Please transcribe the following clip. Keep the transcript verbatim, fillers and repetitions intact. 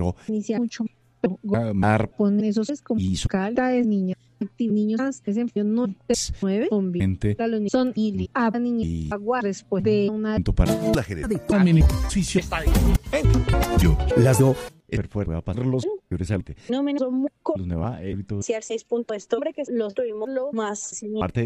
o inicia mucho mar con esos es como y su calda de niños activos niños que se enfian no nueve zombies gente son ili a niña y agua después de una punto para la gerente también oficio yo Las do. el fuerte a pasar los interesante no menos los nueva éxitos seis puntos hombre que los tuvimos lo más parte